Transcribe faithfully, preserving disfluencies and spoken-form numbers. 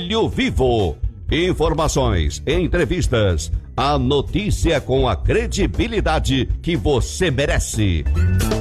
Coelho Vivo. Informações, entrevistas, a notícia com a credibilidade que você merece.